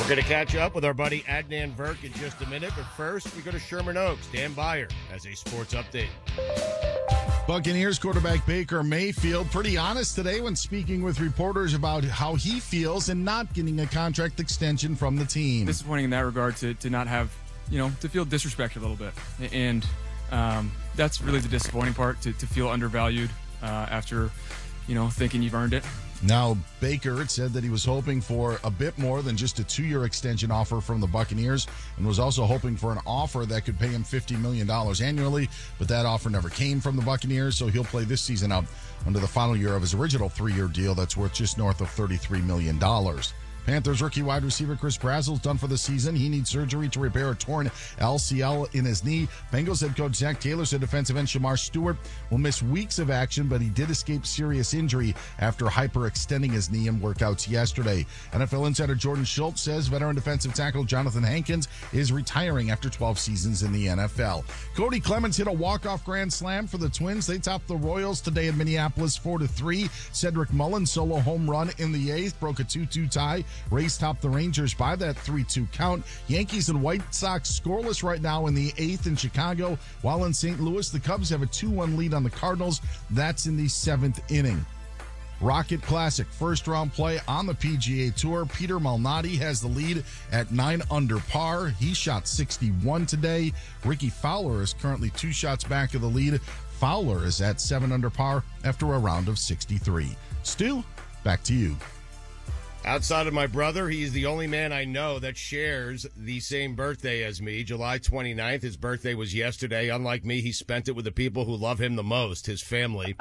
We're going to catch up with our buddy Adnan Virk in just a minute, but first we go to Sherman Oaks. Dan Beyer has a sports update. Buccaneers quarterback Baker Mayfield pretty honest today when speaking with reporters about how he feels in not getting a contract extension from the team. Disappointing in that regard to not have, to feel disrespected a little bit. And that's really the disappointing part, to feel undervalued after, thinking you've earned it. Now, Baker said that he was hoping for a bit more than just a 2-year extension offer from the Buccaneers and was also hoping for an offer that could pay him $50 million annually, but that offer never came from the Buccaneers, so he'll play this season out under the final year of his original 3-year deal that's worth just north of $33 million. Panthers rookie wide receiver Chris Brazzell's done for the season. He needs surgery to repair a torn LCL in his knee. Bengals head coach Zach Taylor said defensive end Shamar Stewart will miss weeks of action, but he did escape serious injury after hyperextending his knee in workouts yesterday. NFL insider Jordan Schultz says veteran defensive tackle Jonathan Hankins is retiring after 12 seasons in the NFL. Cody Clemens hit a walk-off grand slam for the Twins. They topped the Royals today in Minneapolis 4-3. Cedric Mullins solo home run in the 8th broke a 2-2 tie. Rays topped the Rangers by that 3-2 count. Yankees and White Sox scoreless right now in the 8th in Chicago, while in St. Louis, the Cubs have a 2-1 lead on the Cardinals. That's in the 7th inning. Rocket Classic first round play on the PGA Tour. Peter Malnati has the lead at 9 under par. He shot 61 today. Ricky Fowler is currently 2 shots back of the lead. Fowler is at 7 under par after a round of 63. Stu, back to you. Outside of my brother, he is the only man I know that shares the same birthday as me, July 29th. His birthday was yesterday. Unlike me, he spent it with the people who love him the most, his family.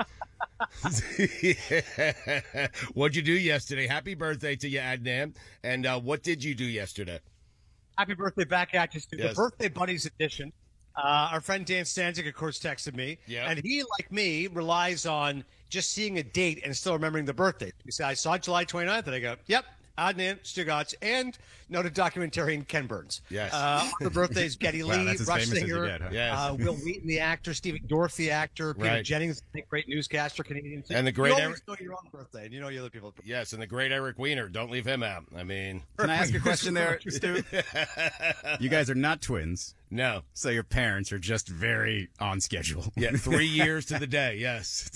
What'd you do yesterday? Happy birthday to you, Adnan. And what did you do yesterday? Happy birthday back at you, Stu. Yes. The Birthday Buddies edition. Our friend Dan Stanzik, of course, texted me. Yeah. And he, like me, relies on just seeing a date and still remembering the birthday. He said, I saw July 29th, and I go, yep, Adnan, Stugatz, and noted documentarian Ken Burns. Yes. The birthdays, Getty Lee, that's as Rush famous as you Singer, get, huh? Yes. Will Wheaton, the actor, Stephen Dorff, the actor, Peter Right. Jennings, the great newscaster, Canadian. And the great you Eric- always know your own birthday, and you know your other people's birthday. Yes, and the great Eric Weiner. Don't leave him out. I mean, Can I ask you a question there, Stu? You guys are not twins, no. so your parents are just very on schedule. Yeah, 3 years to the day, yes.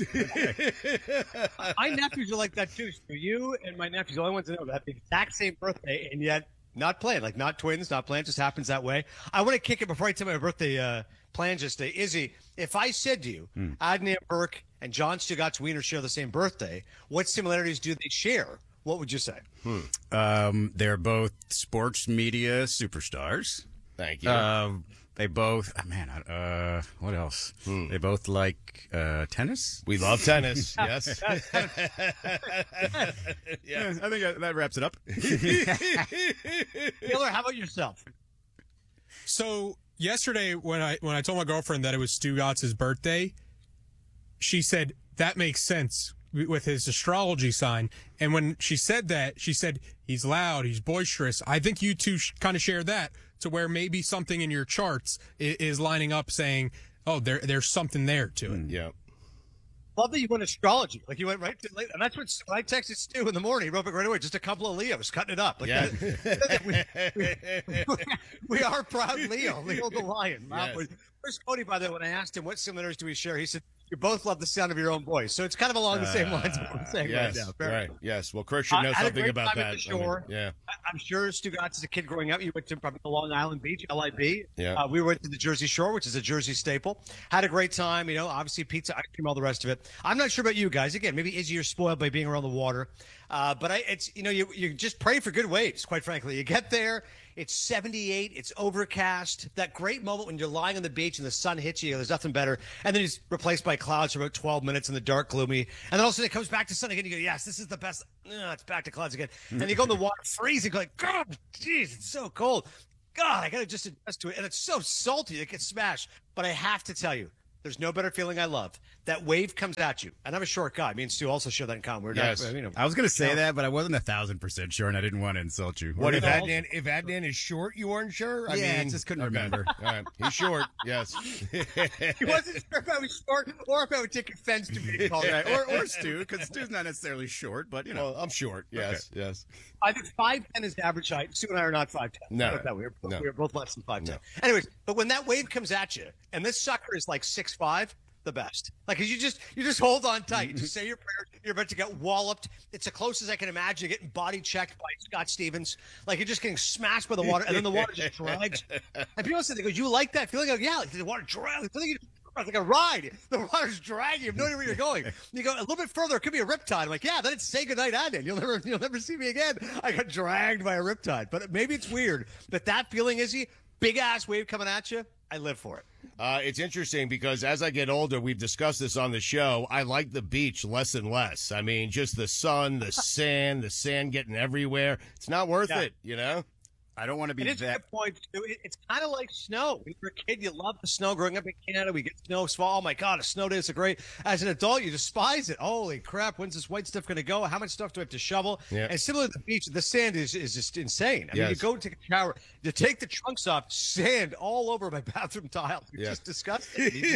My nephews are like that too. So you and my nephews, the only ones that know that the exact same birthday, and yet not planned. Like not twins, not planned. Just happens that way. I want to kick it before I tell my birthday plans just today. Izzy, if I said to you, Adnan Burke and John Stugatz Wiener share the same birthday, what similarities do they share? What would you say? They're both sports media superstars. Thank you. They both, what else? They both like tennis. We love tennis, yes. Yeah, I think that wraps it up. Taylor, how about yourself? So yesterday, when I told my girlfriend that it was Stugatz's birthday, she said that makes sense with his astrology sign. And when she said that, she said he's loud, he's boisterous. I think you two kind of share that, to where maybe something in your charts is lining up, saying, "Oh, there's something there to it." Yeah. Love that you went astrology. Like you went right to, and that's what when I texted Stu in the morning. He wrote back right away. Just a couple of Leos cutting it up. Like Yeah. we are proud Leo the lion. Yes. Where's Cody, by the way? When I asked him what similarities do we share, he said, "You both love the sound of your own voice." So it's kind of along the same lines of what I'm saying Yes, right now. Fair right. enough. Yes. Well, Chris should know Had a something great about time at that. the shore. Yeah. I'm sure Stugatz, as a kid growing up, you went to probably the Long Island Beach, LIB. Yeah. We went to the Jersey Shore, which is a Jersey staple. Had a great time, obviously pizza, ice cream, all the rest of it. I'm not sure about you guys. Again, maybe Izzy, you're spoiled by being around the water. But it's, you just pray for good waves, quite frankly. You get there, it's 78, it's overcast. That great moment when you're lying on the beach and the sun hits you, there's nothing better. And then it's replaced by clouds for about 12 minutes in the dark, gloomy. And then all of a sudden it comes back to sun again. You go, yes, this is the best. No, it's back to clouds again. And you go in the water freezing, like, God, jeez, it's so cold. God, I got to just adjust to it. And it's so salty, it gets smashed. But I have to tell you, there's no better feeling I love. That wave comes at you. And I'm a short guy. Me and Stu also share that in common. We're Yes. not, I was going to say that, but I wasn't 100% sure, and I didn't want to insult you. What if know, Adnan is short? You weren't sure? I just couldn't remember. All right. He's short. Yes. He wasn't sure if I was short or if I would take offense to being called that. Or Stu, because Stu's not necessarily short, but Well, I'm short. Yes. Yes. I think 5'10" is the average height. Stu and I are not 5'10". No. We're both less than 5'10". Anyways, but when that wave comes at you, and this sucker is like 6'5", the best. Like you just hold on tight. You just say your prayers. You're about to get walloped. It's the closest I can imagine getting body checked by Scott Stevens. Like you're just getting smashed by the water, and then the water just drags. And people say, "They go, you like that feeling?" I go, yeah, like the water drags. Like a ride. The water's dragging. You have no idea where you're going. You go a little bit further. It could be a riptide. I'm like, yeah, then it's say goodnight, Adnan. You'll never see me again. I got dragged by a riptide. But maybe it's weird. But that feeling, Izzy, big ass wave coming at you. I live for it. It's interesting because as I get older, we've discussed this on the show, I like the beach less and less. I mean, just the sun, the sand getting everywhere. It's not worth it, you know? I don't want to be that. Good point, too. It's kind of like snow. When you're a kid, you love the snow. Growing up in Canada, we get snow. Oh, my God, a snow day is great. As an adult, you despise it. Holy crap, when's this white stuff going to go? How much stuff do I have to shovel? Yeah. And similar to the beach, the sand is just insane. I mean, you go take a shower, you take the trunks off, sand all over my bathroom tile. It's just disgusting.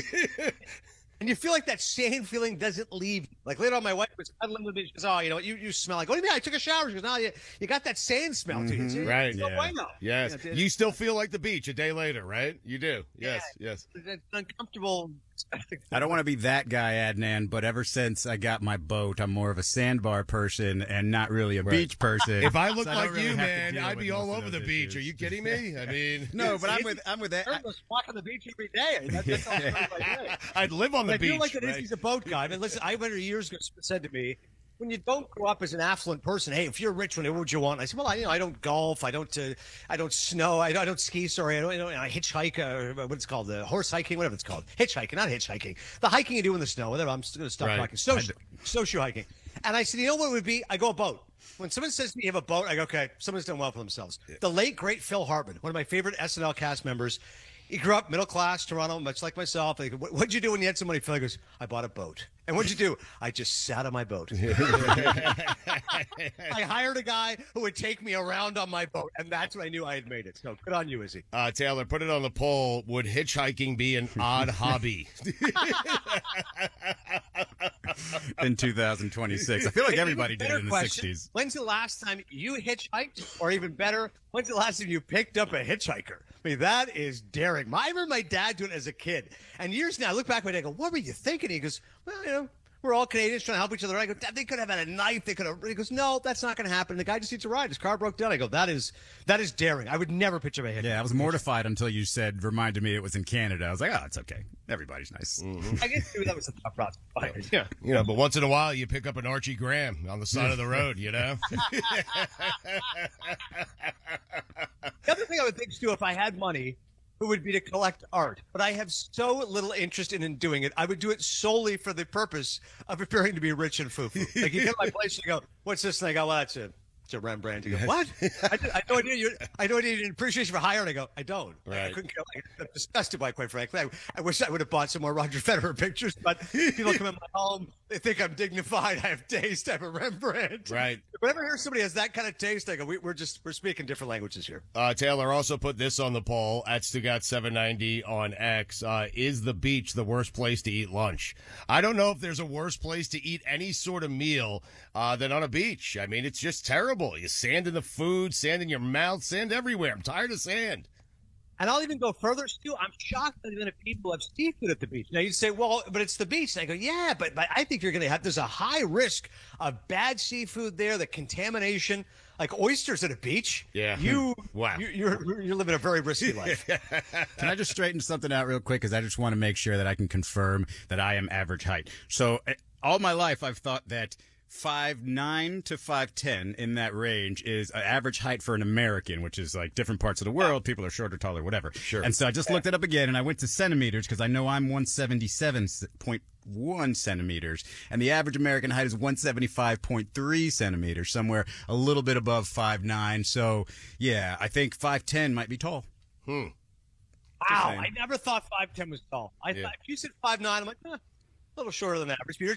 And you feel like that sand feeling doesn't leave. Like later on, my wife was cuddling with me. She goes, "Oh, you know what? You smell like." What do you mean? I took a shower. She goes, "No, you got that sand smell to you." Right. No bueno. Yes. You still feel like the beach a day later, right? You do. Yes. It's uncomfortable. I don't want to be that guy, Adnan, but ever since I got my boat, I'm more of a sandbar person and not really a beach person. If I looked So I like don't really you, have to man, deal I'd with be all most of over the those beach. issues. Are you kidding me? I mean, No, but I'm with that. I was walking the beach every day. That's all my day. I'd live on the I beach. feel like that right? he's a boat guy. I mean, listen, I remember years ago said to me, when you don't grow up as an affluent person, hey, if you're rich, what would you want? And I said, well, I don't golf, I don't snow, I don't ski. Sorry, I hitchhike, what it's called, the horse hiking, whatever it's called, hitchhiking, not hitchhiking. The hiking you do in the snow. Whatever. I'm just going to stop talking. Snowshoe hiking. And I said, you know what it would be? I go a boat. When someone says to me, you have a boat, I go, okay, someone's done well for themselves. The late great Phil Hartman, one of my favorite SNL cast members. He grew up middle class Toronto, much like myself. I go, what'd you do when you had some money? Phil goes, I bought a boat. And what'd you do? I just sat on my boat. I hired a guy who would take me around on my boat, and that's when I knew I had made it. So good on you, Izzy. Taylor, put it on the poll. Would hitchhiking be an odd hobby? In 2026. I feel like everybody did it in the question. 60s. When's the last time you hitchhiked? Or even better, when's the last time you picked up a hitchhiker? I mean, that is daring. I remember my dad doing it as a kid. And years now, I look back at my dad and go, what were you thinking? He goes, well, we're all Canadians trying to help each other. I go, Dad, they could have had a knife. He goes, no, that's not going to happen. The guy just needs a ride. His car broke down. I go, that is daring. I would never picture my head. Yeah, I was mortified until you reminded me it was in Canada. I was like, oh, it's okay. Everybody's nice. I guess maybe that was a tough process. Yeah. But once in a while you pick up an Archie Graham on the side of the road, The other thing I would think, Stu, if I had money, it would be to collect art. But I have so little interest in doing it. I would do it solely for the purpose of appearing to be rich and foo-foo. Like you get my place and you go, what's this? And I go, well, it's a Rembrandt. You go, what? I had no idea you didn't appreciate you for hiring. I go, I don't. Right. I couldn't care. I'm disgusted by it, quite frankly. I wish I would have bought some more Roger Federer pictures, but people come in my home, they think I'm dignified, I have taste, I have a Rembrandt. Right. Whenever I hear somebody has that kind of taste, I go, we're speaking different languages here. Taylor also put this on the poll at Stugat790 on X. Is the beach the worst place to eat lunch? I don't know if there's a worse place to eat any sort of meal than on a beach. I mean, it's just terrible. You sand in the food, sand in your mouth, sand everywhere. I'm tired of sand. And I'll even go further, Stu. I'm shocked that even if people have seafood at the beach. Now you'd say, well, but it's the beach. And I go, yeah, but I think you're going to have, there's a high risk of bad seafood there, the contamination, like oysters at a beach. Yeah. Wow. You're living a very risky life. Can I just straighten something out real quick? Because I just want to make sure that I can confirm that I am average height. So all my life, I've thought that 5'9" to 5'10" in that range is an average height for an American, which is like different parts of the world. People are shorter, taller, whatever. Sure. And so I just looked it up again, and I went to centimeters because I know I'm 177.1 centimeters, and the average American height is 175.3 centimeters, somewhere a little bit above 5'9". So, yeah, I think 5'10" might be tall. Wow, I never thought 5'10" was tall. I thought if you said 5'9", I'm like, a little shorter than average.